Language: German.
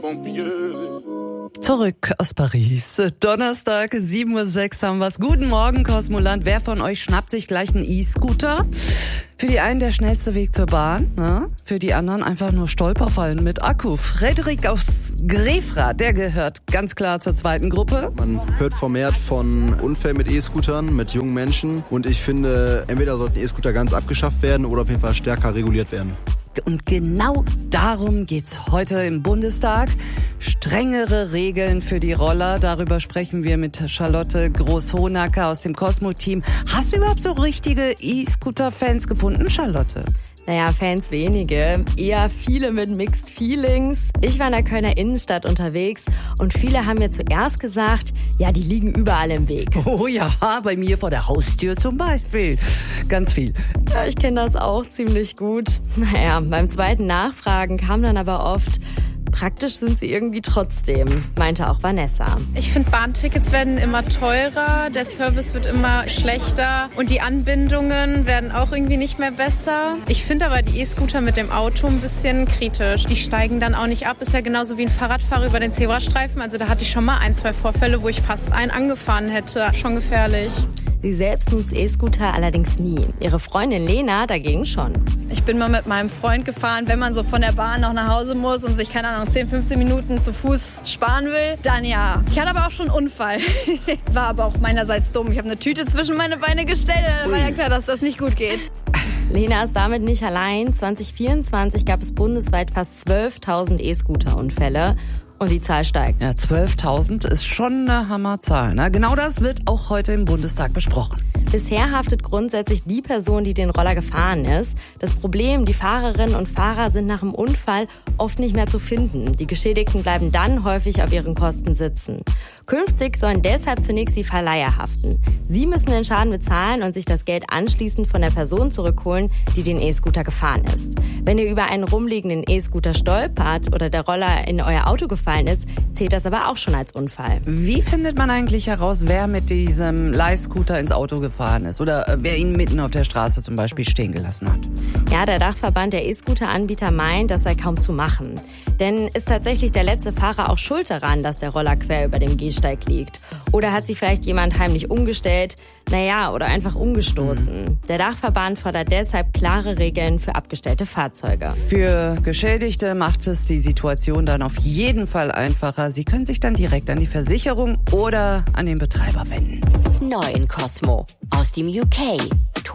Zurück aus Paris. Donnerstag, 7:06 Uhr haben wir's. Guten Morgen, Kosmoland. Wer von euch schnappt sich gleich einen E-Scooter? Für die einen der schnellste Weg zur Bahn, ne? Für die anderen einfach nur Stolperfallen mit Akku. Frederik aus Grefrath, der gehört ganz klar zur zweiten Gruppe. Man hört vermehrt von Unfällen mit E-Scootern, mit jungen Menschen. Und ich finde, entweder sollten E-Scooter ganz abgeschafft werden oder auf jeden Fall stärker reguliert werden. Und genau darum geht's heute im Bundestag. Strengere Regeln für die Roller. Darüber sprechen wir mit Charlotte Groß-Hohnacker aus dem Cosmo-Team. Hast du überhaupt so richtige E-Scooter-Fans gefunden, Charlotte? Naja, Fans wenige, eher viele mit Mixed Feelings. Ich war in der Kölner Innenstadt unterwegs und viele haben mir zuerst gesagt, ja, die liegen überall im Weg. Oh ja, bei mir vor der Haustür zum Beispiel. Ganz viel. Ja, ich kenne das auch ziemlich gut. Naja, beim zweiten Nachfragen kam dann aber oft, praktisch sind sie irgendwie trotzdem, meinte auch Vanessa. Ich finde, Bahntickets werden immer teurer, der Service wird immer schlechter und die Anbindungen werden auch irgendwie nicht mehr besser. Ich finde aber die E-Scooter mit dem Auto ein bisschen kritisch. Die steigen dann auch nicht ab, ist ja genauso wie ein Fahrradfahrer über den Zebrastreifen. Also da hatte ich schon mal 1-2 Vorfälle, wo ich fast einen angefahren hätte. Schon gefährlich. Sie selbst nutzt E-Scooter allerdings nie. Ihre Freundin Lena dagegen schon. Ich bin mal mit meinem Freund gefahren, wenn man so von der Bahn noch nach Hause muss und sich, keine Ahnung, 10, 15 Minuten zu Fuß sparen will, dann ja. Ich hatte aber auch schon einen Unfall. War aber auch meinerseits dumm. Ich habe eine Tüte zwischen meine Beine gestellt, da war ja klar, dass das nicht gut geht. Lena ist damit nicht allein. 2024 gab es bundesweit fast 12.000 E-Scooter-Unfälle. Und die Zahl steigt. Ja, 12.000 ist schon eine Hammerzahl. Ne? Genau das wird auch heute im Bundestag besprochen. Bisher haftet grundsätzlich die Person, die den Roller gefahren ist. Das Problem, die Fahrerinnen und Fahrer sind nach dem Unfall oft nicht mehr zu finden. Die Geschädigten bleiben dann häufig auf ihren Kosten sitzen. Künftig sollen deshalb zunächst die Verleiher haften. Sie müssen den Schaden bezahlen und sich das Geld anschließend von der Person zurückholen, die den E-Scooter gefahren ist. Wenn ihr über einen rumliegenden E-Scooter stolpert oder der Roller in euer Auto gefallen ist, zählt das aber auch schon als Unfall. Wie findet man eigentlich heraus, wer mit diesem Leihscooter ins Auto gefahren ist oder wer ihn mitten auf der Straße zum Beispiel stehen gelassen hat? Ja, der Dachverband der E-Scooter-Anbieter meint, das sei kaum zu machen. Denn ist tatsächlich der letzte Fahrer auch schuld daran, dass der Roller quer über dem Gehsteig liegt? Oder hat sich vielleicht jemand heimlich umgestellt? Naja, oder einfach umgestoßen. Der Dachverband fordert deshalb klare Regeln für abgestellte Fahrzeuge. Für Geschädigte macht es die Situation dann auf jeden Fall einfacher. Sie können sich dann direkt an die Versicherung oder an den Betreiber wenden. Neu in Cosmo aus dem UK.